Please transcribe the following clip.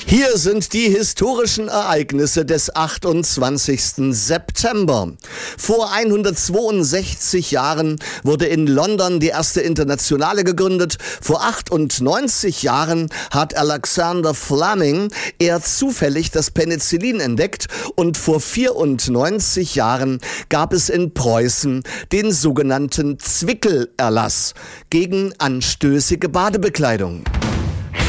Hier sind die historischen Ereignisse des 28. September. Vor 162 Jahren wurde in London die erste Internationale gegründet. Vor 98 Jahren hat Alexander Fleming eher zufällig das Penicillin entdeckt und vor 94 Jahren gab es in Preußen den sogenannten Zwickelerlass gegen anstößige Badebekleidung.